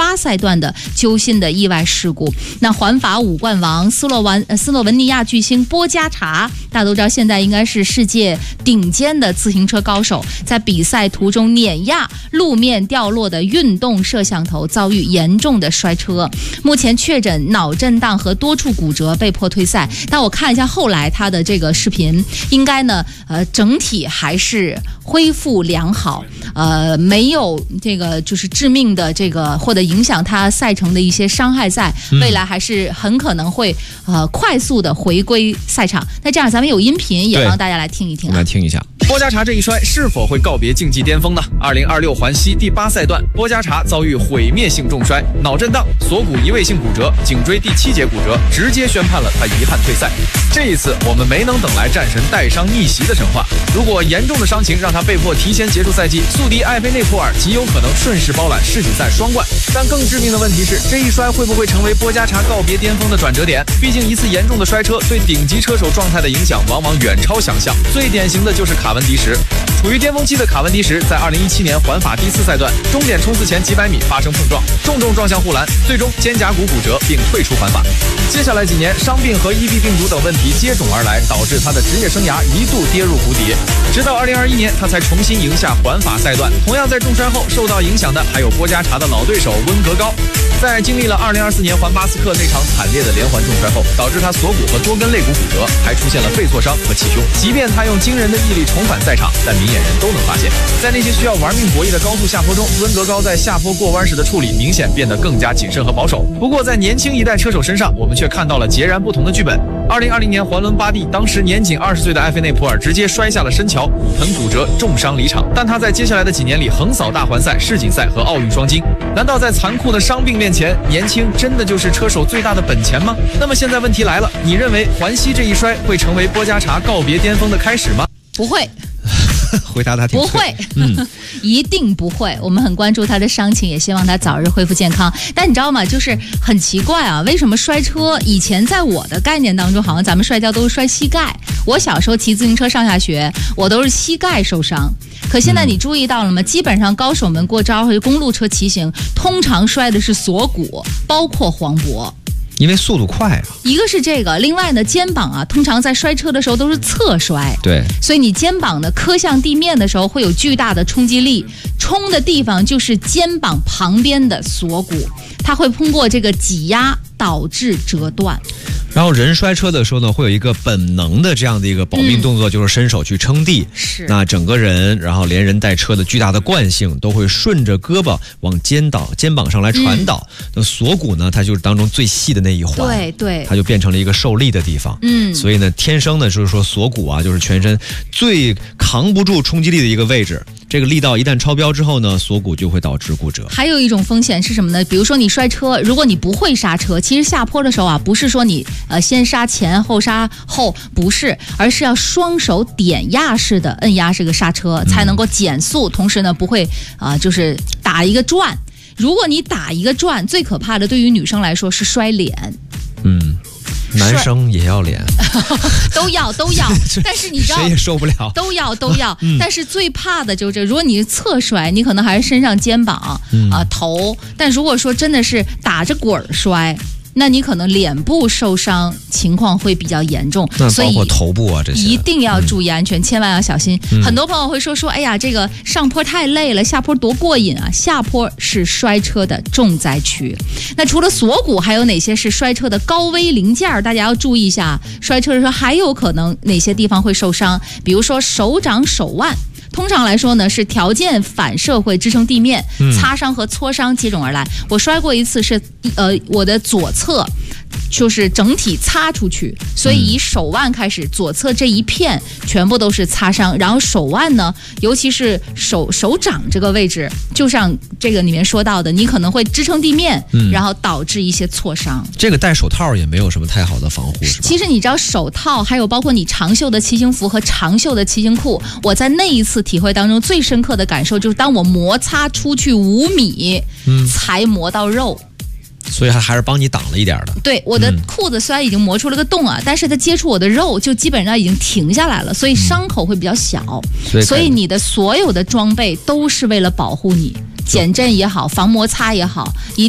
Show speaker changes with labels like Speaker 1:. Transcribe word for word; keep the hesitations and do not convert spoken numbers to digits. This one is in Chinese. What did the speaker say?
Speaker 1: 八赛段的揪心的意外事故。那环法五冠王斯洛文、呃、斯洛文尼亚巨星波加查，大家都知道现在应该是世界顶尖的自行车高手，在比赛途中碾压路面掉落的运动摄像头，遭遇严重的摔车，目前确诊脑震荡和多处骨折，被迫退赛。但我看一下后来他的这个视频，应该呢呃整体还是恢复良好，呃没有这个就是致命的这个或者影响他赛程的一些伤害在，未来还是很可能会呃快速的回归赛场。那这样咱们有音频也帮大家来听一听、啊，
Speaker 2: 我们来听一下。
Speaker 3: 波加查这一摔是否会告别竞技巅峰呢？二零二六环西第八赛段，波加查遭遇毁灭性重摔，脑震荡、锁骨移位性骨折，颈椎第七节骨折，直接宣判了他遗憾退赛。这一次我们没能等来战神带伤逆袭的神话，如果严重的伤情让他被迫提前结束赛季，宿敌艾菲内普尔极有可能顺势包揽世锦赛双冠。但更致命的问题是，这一摔会不会成为波加查告别巅峰的转折点？毕竟一次严重的摔车对顶级车手状态的影响往往远超想象。最典型的就是卡文迪什，处于巅峰期的卡文迪什在二零一七年环法第四赛段终点冲刺前几百米发生碰撞，重重撞向护栏，最终肩胛骨骨折并退出环法。接下来几年，伤病和 E B 病毒等问题接踵而来，导致他的职业生涯一度跌入谷底。直到二零二一年，他才重新赢下环法赛段。同样在重摔后受到影响的还有波加查的老对手温格高。在经历了二零二四年环巴斯克那场惨烈的连环重摔后，导致他锁骨和多根肋骨骨折，还出现了肺挫伤和气胸。即便他用惊人的毅力重返赛场，但明眼人都能发现，在那些需要玩命博弈的高速下坡中，温格高在下坡过弯时的处理明显变得更加谨慎和保守。不过在年轻一代车手身上，我们却看到了截然不同的剧本。二零二零年环伦巴蒂，当时年仅二十岁的埃菲内普尔直接摔下了深桥，骨盆骨折，重伤离场。但他在接下来的几年里横扫大环赛、世锦赛和奥运双金。难道在残酷的伤病面前，年轻真的就是车手最大的本钱吗？那么现在问题来了，你认为环西这一摔会成为波加查告别巅峰的开始吗？
Speaker 1: 不会。
Speaker 2: 回答他挺
Speaker 1: 不会，
Speaker 2: 嗯，
Speaker 1: 一定不会。我们很关注他的伤情，也希望他早日恢复健康。但你知道吗？就是很奇怪啊，为什么摔车？以前在我的概念当中，好像咱们摔跤都是摔膝盖。我小时候骑自行车上下学，我都是膝盖受伤。可现在你注意到了吗？基本上高手们过招或者公路车骑行，通常摔的是锁骨，包括黄脖。
Speaker 2: 因为速度快啊，
Speaker 1: 一个是这个，另外呢，肩膀啊，通常在摔车的时候都是侧摔，
Speaker 2: 对，
Speaker 1: 所以你肩膀呢磕向地面的时候会有巨大的冲击力，冲的地方就是肩膀旁边的锁骨，它会通过这个挤压导致折断。
Speaker 2: 然后人摔车的时候呢，会有一个本能的这样的一个保命动作，嗯、就是伸手去撑地。
Speaker 1: 是，
Speaker 2: 那整个人，然后连人带车的巨大的惯性都会顺着胳膊往肩导肩膀上来传导。嗯、那锁骨呢，它就是当中最细的那一环，
Speaker 1: 对对，
Speaker 2: 它就变成了一个受力的地方。嗯，所以呢，天生的就是说锁骨啊，就是全身最扛不住冲击力的一个位置。这个力道一旦超标之后呢，锁骨就会导致骨折。
Speaker 1: 还有一种风险是什么呢？比如说你摔车，如果你不会刹车，其实下坡的时候啊，不是说你呃先刹前后刹后，不是，而是要双手点压式的摁压这个刹车，才能够减速，嗯、同时呢不会啊、呃、就是打一个转。如果你打一个转，最可怕的对于女生来说是摔脸。
Speaker 2: 嗯。男生也要脸，
Speaker 1: 都要都要，但是你知道
Speaker 2: 谁也受不了，
Speaker 1: 都要都要、嗯。但是最怕的就是这，如果你是侧摔，你可能还是身上肩膀啊、嗯呃、头，但如果说真的是打着滚摔。那你可能脸部受伤情况会比较严重，
Speaker 2: 那包括头部啊这些，
Speaker 1: 一定要注意安全，嗯、千万要小心。
Speaker 2: 嗯、
Speaker 1: 很多朋友会说说，哎呀，这个上坡太累了，下坡多过瘾啊！下坡是摔车的重灾区。那除了锁骨，还有哪些是摔车的高危零件？大家要注意一下，摔车的时候还有可能哪些地方会受伤？比如说手掌、手腕。通常来说呢，是条件反射会支撑地面，擦伤和挫伤接踵而来。我摔过一次是，呃，我的左侧就是整体擦出去，所以以手腕开始，左侧这一片全部都是擦伤。然后手腕呢，尤其是手手掌这个位置，就像这个里面说到的，你可能会支撑地面，嗯、然后导致一些挫伤。
Speaker 2: 这个戴手套也没有什么太好的防护，是吧？
Speaker 1: 其实你知道手套，还有包括你长袖的骑行服和长袖的骑行裤，我在那一次体会当中最深刻的感受就是，当我摩擦出去五米，嗯、才磨到肉。
Speaker 2: 所以它还是帮你挡了一点的。
Speaker 1: 对，我的裤子虽然已经磨出了个洞啊，嗯、但是它接触我的肉就基本上已经停下来了，所以伤口会比较小。嗯、所以，所以你的所有的装备都是为了保护你，减震也好，防摩擦也好，一